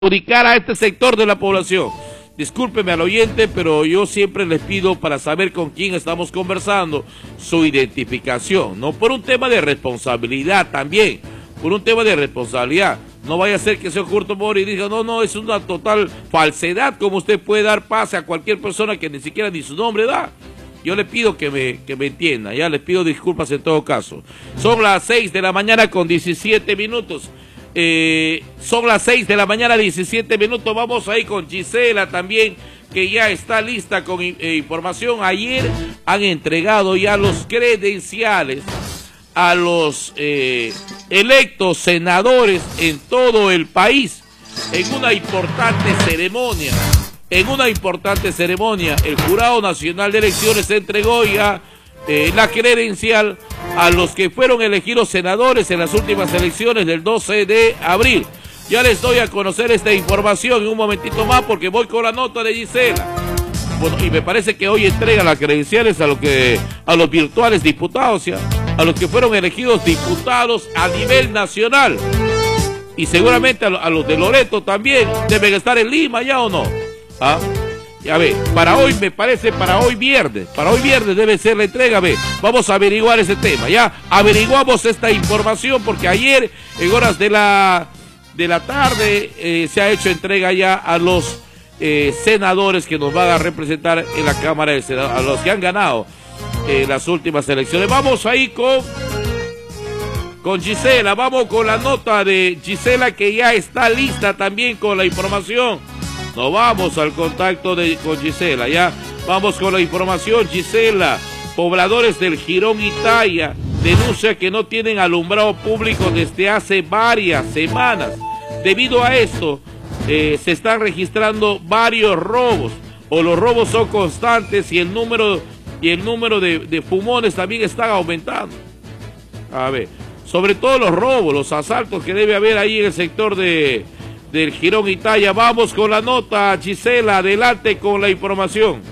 perjudicar a este sector de la población. Discúlpeme al oyente, pero yo siempre les pido, para saber con quién estamos conversando, su identificación, no por un tema de responsabilidad también, por un tema de responsabilidad. No vaya a ser que señor Curto Mori diga, no, es una total falsedad, como usted puede dar pase a cualquier persona que ni siquiera ni su nombre da. Yo le pido que me entienda, ya les pido disculpas en todo caso. Son las 6 de la mañana con 17 minutos. Son las 6 de la mañana 17 minutos. Vamos ahí con Gisela también, que ya está lista con información. Ayer han entregado ya los credenciales a los electos senadores en todo el país en una importante ceremonia. En una importante ceremonia, el Jurado Nacional de Elecciones entregó ya la credencial a los que fueron elegidos senadores en las últimas elecciones del 12 de abril. Ya les doy a conocer esta información en un momentito más, porque voy con la nota de Gisela. Bueno, y me parece que hoy entrega las credenciales a los virtuales diputados, ¿ya? A los que fueron elegidos diputados a nivel nacional. Y seguramente a los de Loreto también deben estar en Lima, ¿ya o no? ¿Ah? Ya ve, para hoy me parece, para hoy viernes debe ser la entrega. Ve, vamos a averiguar ese tema, ya averiguamos esta información, porque ayer en horas de la tarde se ha hecho entrega ya a los senadores que nos van a representar en la Cámara de Senado, a los que han ganado las últimas elecciones. Vamos ahí con Gisela, vamos con la nota de Gisela, que ya está lista también con la información. Nos vamos al contacto con Gisela, ya vamos con la información. Gisela, pobladores del Jirón Itaia denuncian que no tienen alumbrado público desde hace varias semanas. Debido a esto, se están registrando varios robos, o los robos son constantes, y el número de fumones también están aumentando. A ver, sobre todo los robos, los asaltos que debe haber ahí en el sector del Jirón Itaia. Vamos con la nota, Gisela, adelante con la información.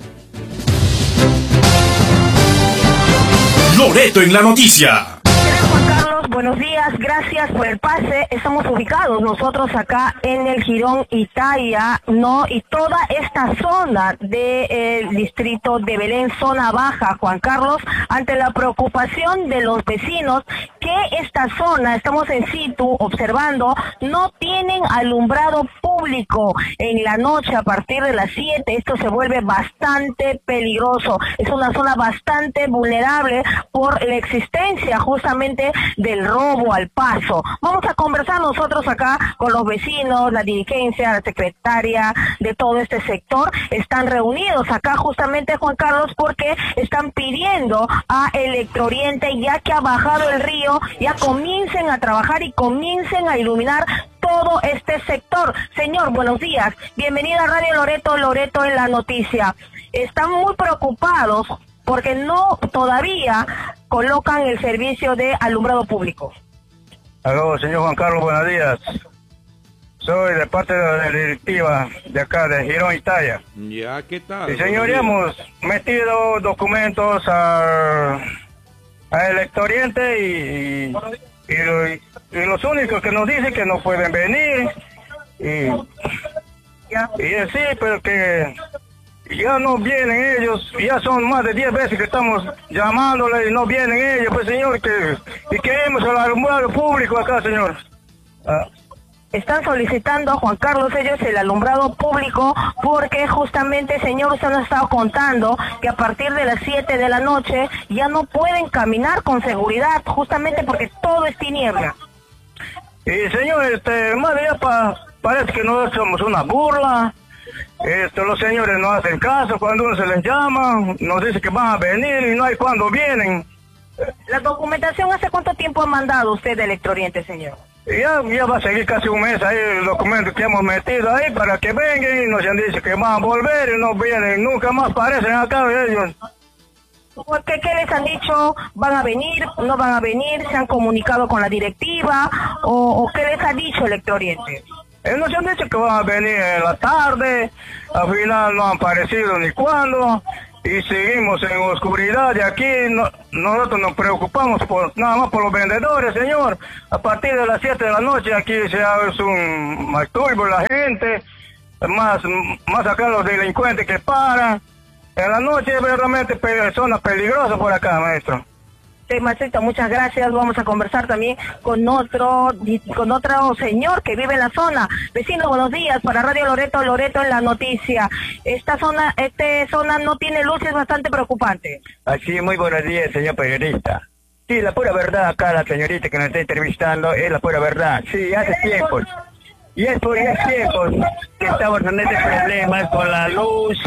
Loreto en la noticia. Juan Carlos, buenos días, gracias por el pase. Estamos ubicados nosotros acá en el Jirón Itaia, ¿no? Y toda esta zona del distrito de Belén, zona baja, Juan Carlos, ante la preocupación de los vecinos que esta zona, estamos en situ observando, no tienen alumbrado público en la noche a partir de las 7. Esto se vuelve bastante peligroso. Es una zona bastante vulnerable por la existencia justamente del robo al paso. Vamos a conversar nosotros acá con los vecinos, la dirigencia, la secretaria de todo este sector. Están reunidos acá justamente, Juan Carlos, porque están pidiendo a Electrooriente, ya que ha bajado el río, ya comiencen a trabajar y comiencen a iluminar todo este sector. Señor, buenos días. Bienvenida a Radio Loreto, Loreto en la noticia. Están muy preocupados porque no todavía colocan el servicio de alumbrado público. Aló, señor Juan Carlos, buenos días. Soy de parte de la directiva de acá, de Jirón Itaia. Ya, ¿qué tal? Y señor, ya hemos metido documentos a Electrooriente y los únicos que nos dicen que no pueden venir. Y sí, pero que ya no vienen ellos. Ya son más de 10 veces que estamos llamándole y no vienen ellos. Pues señor, y queremos el alumbrado público acá, señor. Están solicitando, Juan Carlos, ellos el alumbrado público, porque justamente, señor, usted nos ha estado contando que a partir de las 7 de la noche ya no pueden caminar con seguridad, justamente porque todo es tiniebla. Y señor, más allá parece que nosotros somos una burla. Los señores no hacen caso cuando uno se les llama, nos dice que van a venir y no hay cuando vienen. ¿La documentación hace cuánto tiempo ha mandado usted de Electrooriente, señor? Ya va a seguir casi un mes ahí el documento que hemos metido ahí para que vengan, y nos han dicho que van a volver y no vienen, nunca más aparecen acá ellos. ¿Qué les han dicho? ¿Van a venir? ¿No van a venir? ¿Se han comunicado con la directiva? ¿O qué les ha dicho Electrooriente? Nos han dicho que van a venir en la tarde, al final no han aparecido ni cuándo, y seguimos en oscuridad. Y aquí nosotros nos preocupamos nada más por los vendedores, señor. A partir de las 7 de la noche aquí se hace un masturbo la gente, más acá los delincuentes que paran. En la noche es realmente zona peligrosa por acá, maestro. Sí, maestrito, muchas gracias. Vamos a conversar también con otro señor que vive en la zona. Vecino, buenos días. Para Radio Loreto, Loreto en la noticia. Esta zona no tiene luz, es bastante preocupante. Así, muy buenos días, señor periodista. Sí, la pura verdad acá, la señorita que nos está entrevistando, es la pura verdad. Sí, hace tiempos. Y es por tiempos que estamos en este problema con la luz.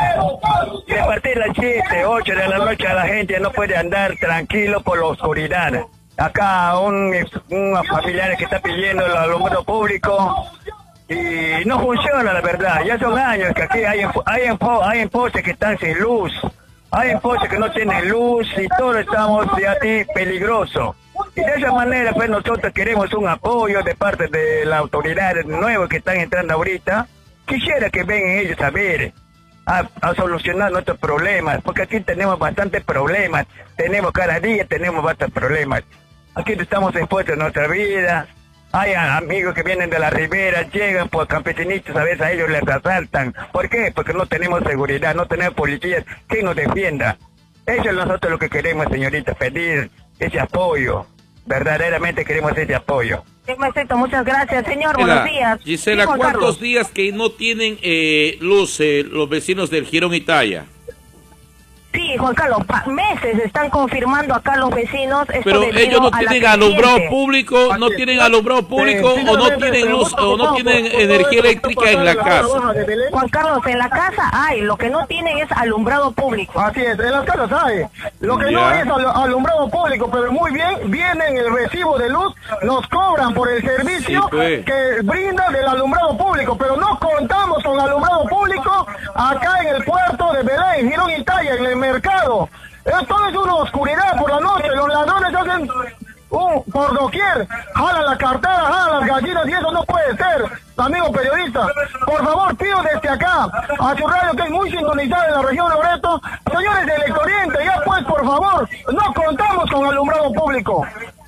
Y a partir de las 7, 8 de la noche la gente no puede andar tranquilo por la oscuridad. Acá un familiar que está pidiendo el alumbrado público y no funciona, la verdad. Ya son años que aquí hay postes que están sin luz. Hay postes que no tienen luz y todos estamos ya peligrosos. Y de esa manera, pues nosotros queremos un apoyo de parte de las autoridades nuevas que están entrando ahorita. Quisiera que vengan ellos a ver, a solucionar nuestros problemas, porque aquí tenemos bastantes problemas. Cada día tenemos bastantes problemas. Aquí estamos expuestos a nuestra vida. Hay amigos que vienen de la ribera, llegan por campesinitos, a veces a ellos les asaltan. ¿Por qué? Porque no tenemos seguridad, no tenemos policías que nos defienda. Eso es nosotros lo que queremos, señorita, pedir ese apoyo. Verdaderamente queremos ese apoyo. Sí, maestro, muchas gracias, señor. Buenos días. Gisela, sí, ¿cuántos días que no tienen luz los vecinos del Jirón Italia? Sí, Juan Carlos, meses están confirmando acá los vecinos. Pero ellos no tienen alumbrado público, no tienen alumbrado público o no tienen luz o no tienen energía eléctrica en la casa. Juan Carlos, en la casa hay, lo que no tienen es alumbrado público. Así es, en las casas hay. Lo que no es alumbrado público, pero muy bien, vienen el recibo de luz, nos cobran por el servicio que brinda del alumbrado público, pero no contamos con alumbrado público acá en el puerto de Belén, Jirón Italia, en el mercado. Esto es una oscuridad por la noche, los ladrones hacen por doquier, jalan la cartera, jalan las gallinas y eso no puede ser, amigo periodista. Por favor, pido desde acá a su radio que es muy sintonizada en la región Loreto, señores de Electrooriente, ya pues por favor, no contamos con alumbrado público.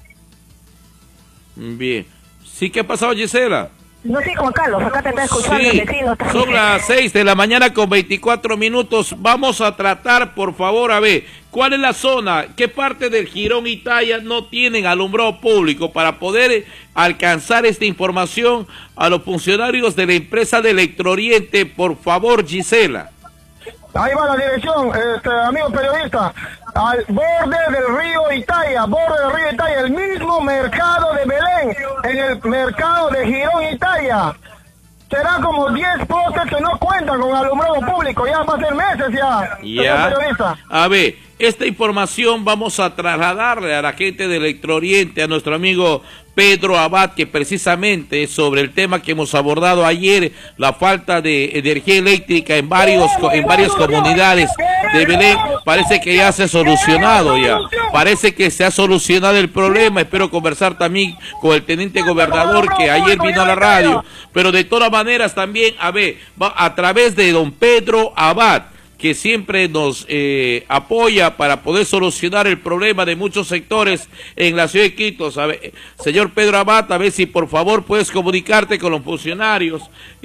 Bien. ¿Sí qué ha pasado, Gisela? No sé, Juan Carlos, acá te está escuchando el vecino. Son las 6 de la mañana con 24 minutos. Vamos a tratar, por favor, a ver, ¿cuál es la zona? ¿Qué parte del Jirón Italia no tienen alumbrado público? Para poder alcanzar esta información a los funcionarios de la empresa de Electrooriente, por favor, Gisela. Ahí va la dirección, amigo periodista, al borde del río Italia, el mismo mercado de Belén, en el mercado de Jirón Italia. Será como 10 postes que no cuentan con alumbrado público, ya va a ser meses ya, señor periodista. A ver, esta información vamos a trasladarle a la gente de Electrooriente, a nuestro amigo Pedro Abad, que precisamente sobre el tema que hemos abordado ayer, la falta de energía eléctrica en varias comunidades de Belén, parece que ya se ha solucionado parece que se ha solucionado el problema. Espero conversar también con el teniente gobernador que ayer vino a la radio, pero de todas maneras también, a través de don Pedro Abad, que siempre nos apoya para poder solucionar el problema de muchos sectores en la ciudad de Quito. Señor Pedro Abad, a ver si por favor puedes comunicarte con los funcionarios.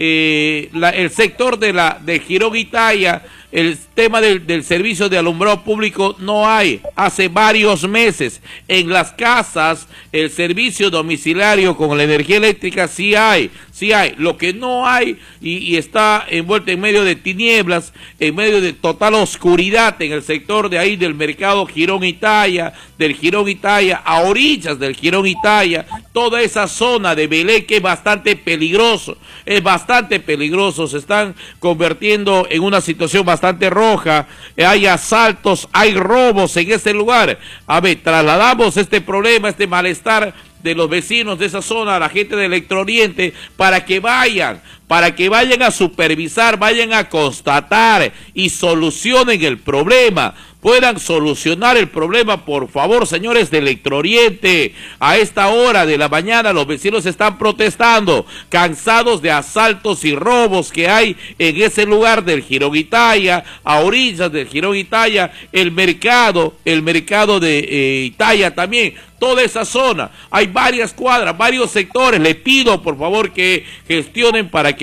El sector de Jirón Italia, el tema del servicio de alumbrado público no hay. Hace varios meses en las casas el servicio domiciliario con la energía eléctrica sí hay. Lo que no hay y está envuelto en medio de tinieblas, en medio de total oscuridad en el sector de ahí del mercado Jirón Italia, a orillas del Jirón Italia, toda esa zona de Belén que es bastante peligroso, se están convirtiendo en una situación bastante roja, hay asaltos, hay robos en ese lugar. A ver, trasladamos este problema, este malestar de los vecinos de esa zona a la gente de Electrooriente para que vayan a supervisar, vayan a constatar y solucionen el problema, puedan solucionar el problema, por favor, señores de Electrooriente. A esta hora de la mañana los vecinos están protestando, cansados de asaltos y robos que hay en ese lugar del Jirón Itaia, a orillas del Jirón Itaia, el mercado de Itaia también. Toda esa zona, hay varias cuadras, varios sectores. Les pido por favor que gestionen para que